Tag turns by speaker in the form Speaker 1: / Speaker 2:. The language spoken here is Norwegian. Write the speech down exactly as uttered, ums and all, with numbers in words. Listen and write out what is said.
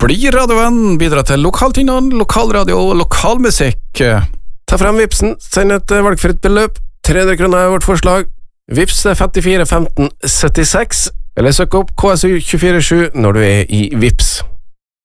Speaker 1: Bli radiovenn, bidra til lokaltingene, lokalradio og lokalmusikk.
Speaker 2: Ta frem Vipsen, send et valgfritt beløp. tre hundre kroner er vårt forslag. Vips er femtifire femten syttiseks, eller søk opp K S U to fire sju når du er i Vips.